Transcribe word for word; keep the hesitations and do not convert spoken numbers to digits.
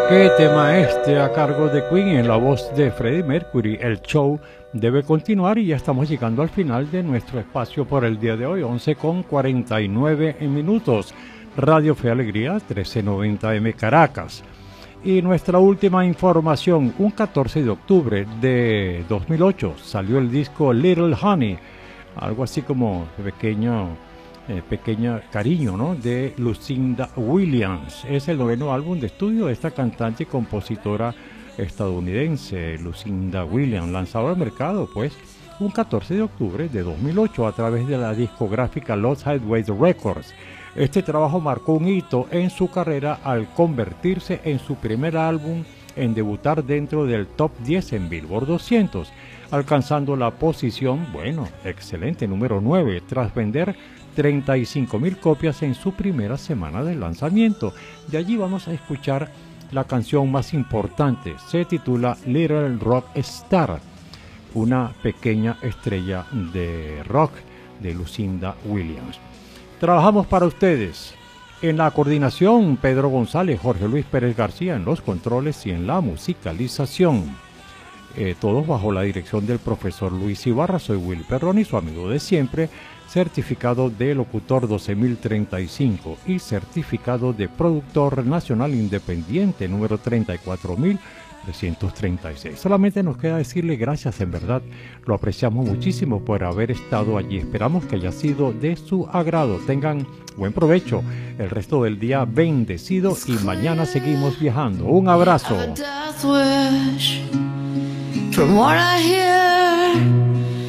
¿Qué tema este a cargo de Queen en la voz de Freddie Mercury? El show debe continuar y ya estamos llegando al final de nuestro espacio por el día de hoy, once con cuarenta y nueve minutos. Radio Fe Alegría, trece noventa M Caracas. Y nuestra última información, un catorce de octubre de dos mil ocho salió el disco Little Honey, algo así como pequeño, eh, pequeño cariño, ¿no?, de Lucinda Williams. Es el noveno álbum de estudio de esta cantante y compositora estadounidense, Lucinda Williams, lanzado al mercado pues un catorce de octubre de dos mil ocho a través de la discográfica Lost Highway Records. Este trabajo marcó un hito en su carrera al convertirse en su primer álbum en debutar dentro del top diez en Billboard doscientos, alcanzando la posición, bueno, excelente, número nueve, tras vender treinta y cinco mil copias en su primera semana de lanzamiento. De allí vamos a escuchar la canción más importante, se titula Little Rock Star, una pequeña estrella de rock de Lucinda Williams. Trabajamos para ustedes en la coordinación Pedro González, Jorge Luis Pérez García en los controles y en la musicalización. Eh, todos bajo la dirección del profesor Luis Ibarra. Soy Will Perroni, su amigo de siempre, certificado de locutor doce mil treinta y cinco y certificado de productor nacional independiente número treinta y cuatro mil trescientos treinta y seis. Solamente nos queda decirle gracias, en verdad, lo apreciamos muchísimo por haber estado allí. Esperamos que haya sido de su agrado. Tengan buen provecho el resto del día bendecido y mañana seguimos viajando. Un abrazo. From what I hear